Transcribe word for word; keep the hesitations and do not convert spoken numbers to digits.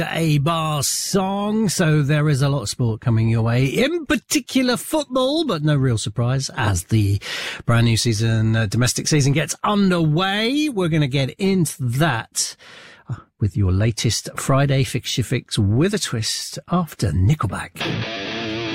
A bar song, so there is a lot of sport coming your way, in particular football, but no real surprise as the brand new season, uh, domestic season gets underway. We're going to get into that uh, with your latest Friday Fixture Fix with a twist after Nickelback.